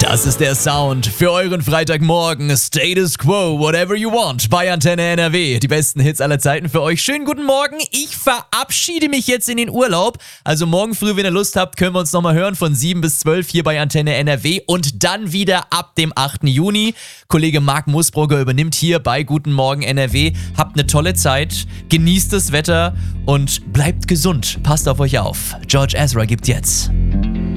Das ist der Sound für euren Freitagmorgen. Status Quo, whatever you want, bei Antenne NRW. Die besten Hits aller Zeiten für euch. Schönen guten Morgen. Ich verabschiede mich jetzt in den Urlaub. Also morgen früh, wenn ihr Lust habt, können wir uns nochmal hören von 7 bis 12 hier bei Antenne NRW. Und dann wieder ab dem 8. Juni. Kollege Marc Musbrugger übernimmt hier bei Guten Morgen NRW. Habt eine tolle Zeit, genießt das Wetter und bleibt gesund. Passt auf euch auf. George Ezra gibt jetzt